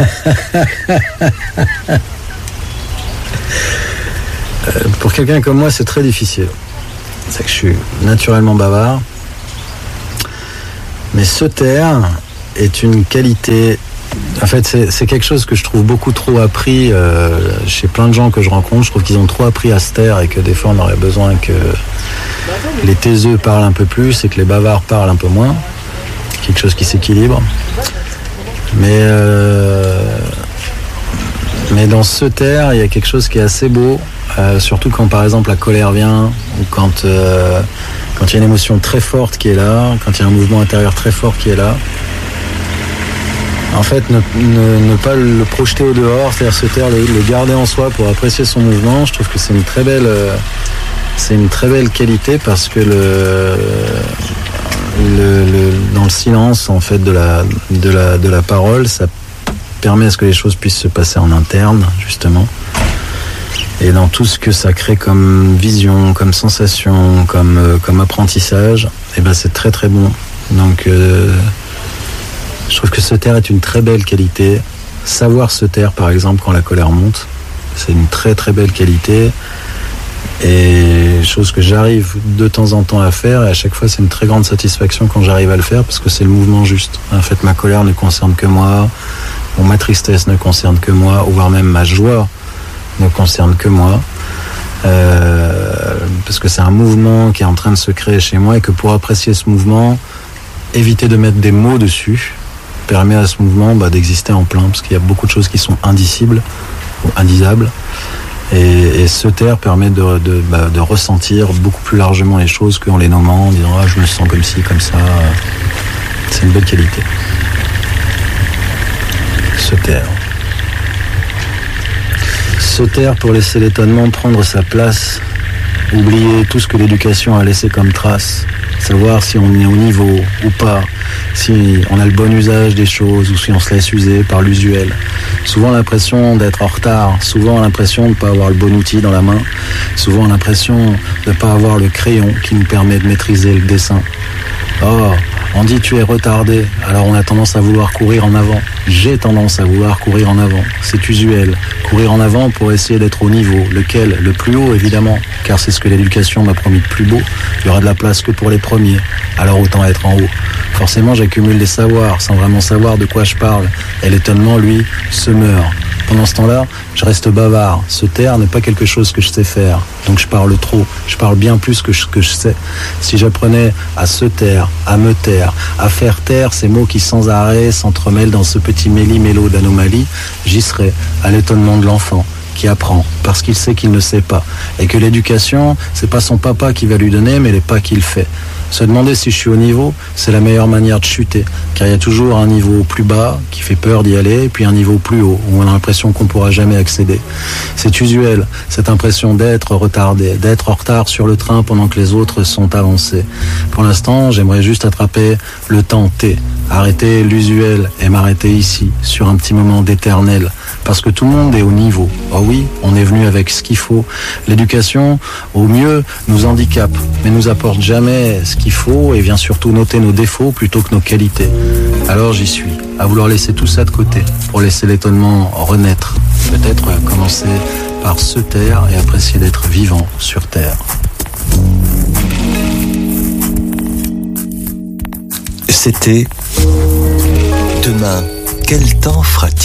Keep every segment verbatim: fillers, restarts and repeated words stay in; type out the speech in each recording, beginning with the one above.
Pour quelqu'un comme moi, c'est très difficile. C'est que je suis naturellement bavard. Mais se taire est une qualité. En fait, c'est, c'est quelque chose que je trouve beaucoup trop appris euh, chez plein de gens que je rencontre. Je trouve qu'ils ont trop appris à se taire et que des fois, on aurait besoin que les taiseux parlent un peu plus et que les bavards parlent un peu moins. Quelque chose qui s'équilibre. Mais, euh, mais dans se taire, il y a quelque chose qui est assez beau. Euh, surtout quand par exemple la colère vient ou quand euh, quand il y a une émotion très forte qui est là, quand il y a un mouvement intérieur très fort qui est là. En fait, ne, ne, ne pas le projeter au dehors, c'est-à-dire se taire, le, le garder en soi pour apprécier son mouvement. Je trouve que c'est une très belle, euh, c'est une très belle qualité parce que le, le, le dans le silence en fait de la de la de la parole, ça permet à ce que les choses puissent se passer en interne justement. Et dans tout ce que ça crée comme vision, comme sensation, comme, euh, comme apprentissage, eh ben c'est très très bon. Donc euh, je trouve que se taire est une très belle qualité. Savoir se taire par exemple quand la colère monte, c'est une très très belle qualité. Et chose que j'arrive de temps en temps à faire, et à chaque fois c'est une très grande satisfaction quand j'arrive à le faire parce que c'est le mouvement juste. En fait ma colère ne concerne que moi, ou ma tristesse ne concerne que moi, ou voire même ma joie ne concerne que moi, euh, parce que c'est un mouvement qui est en train de se créer chez moi et que pour apprécier ce mouvement, éviter de mettre des mots dessus permet à ce mouvement bah, d'exister en plein, parce qu'il y a beaucoup de choses qui sont indicibles ou indisables, et, et se taire permet de, de, bah, de ressentir beaucoup plus largement les choses qu'en les nommant, en disant ah, je me sens comme ci, comme ça. C'est une belle qualité. Se taire. Se taire pour laisser l'étonnement prendre sa place, oublier tout ce que l'éducation a laissé comme trace, savoir si on est au niveau ou pas, si on a le bon usage des choses ou si on se laisse user par l'usuel. Souvent l'impression d'être en retard, souvent l'impression de ne pas avoir le bon outil dans la main, souvent l'impression de ne pas avoir le crayon qui nous permet de maîtriser le dessin. Oh, on dit tu es retardé, alors on a tendance à vouloir courir en avant. J'ai tendance à vouloir courir en avant, c'est usuel. Courir en avant pour essayer d'être au niveau, lequel? Le plus haut évidemment, car c'est ce que l'éducation m'a promis de plus beau. Il y aura de la place que pour les premiers, alors autant être en haut. Forcément j'accumule des savoirs sans vraiment savoir de quoi je parle, et l'étonnement lui se meurt. Pendant ce temps-là, je reste bavard. Se taire n'est pas quelque chose que je sais faire. Donc je parle trop. Je parle bien plus que ce que je sais. Si j'apprenais à se taire, à me taire, à faire taire ces mots qui sans arrêt s'entremêlent dans ce petit méli-mélo d'anomalies, j'y serais à l'étonnement de l'enfant qui apprend parce qu'il sait qu'il ne sait pas. Et que l'éducation, c'est pas son papa qui va lui donner, mais les pas qu'il fait. Se demander si je suis au niveau, c'est la meilleure manière de chuter, car il y a toujours un niveau plus bas qui fait peur d'y aller, et puis un niveau plus haut où on a l'impression qu'on ne pourra jamais accéder. C'est usuel, cette impression d'être retardé, d'être en retard sur le train pendant que les autres sont avancés. Pour l'instant, j'aimerais juste attraper le temps T, arrêter l'usuel et m'arrêter ici, sur un petit moment d'éternel, parce que tout le monde est au niveau. Oh oui, on est venu avec ce qu'il faut. L'éducation, au mieux, nous handicape, mais nous apporte jamais ce qu'il faut et vient surtout noter nos défauts plutôt que nos qualités. Alors j'y suis, à vouloir laisser tout ça de côté pour laisser l'étonnement renaître. Peut-être commencer par se taire et apprécier d'être vivant sur Terre. C'était Demain, quel temps fera-t-il ?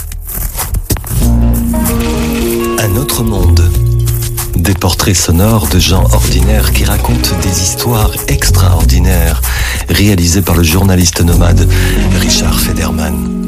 Un autre monde. Des portraits sonores de gens ordinaires qui racontent des histoires extraordinaires, réalisés par le journaliste nomade Richard Federman.